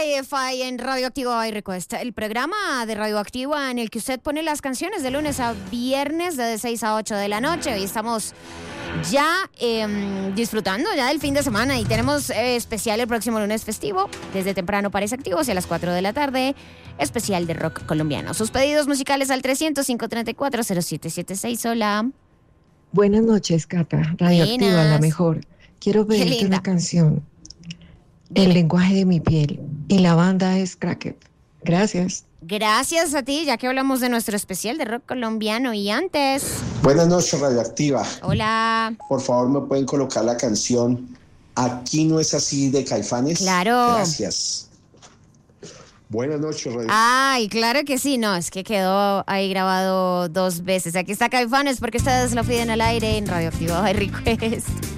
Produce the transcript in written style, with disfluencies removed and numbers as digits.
Hi-Fi en Radioactivo iRequest, el programa de Radioactivo en el que usted pone las canciones de lunes a viernes de 6 a 8 de la noche. Hoy estamos ya disfrutando ya del fin de semana y tenemos especial el próximo lunes festivo, desde temprano para activos y a las 4 de la tarde, especial de rock colombiano. Sus pedidos musicales al 300-534-0776. Hola. Buenas noches, Cata. Radioactiva, Buenas. la mejor. Quiero pedirte una canción. El lenguaje de mi piel. Y la banda es Cracket. Gracias. Gracias a ti, ya que hablamos de nuestro especial de rock colombiano. Y antes... Buenas noches, Radioactiva. Hola. Por favor, ¿me pueden colocar la canción Aquí no es así de Caifanes? Claro. Gracias. Buenas noches, Radioactiva. Ay, claro que sí. No, es que quedó ahí grabado 2 veces. Aquí está Caifanes porque ustedes lo piden al aire en Radioactivo iRequest.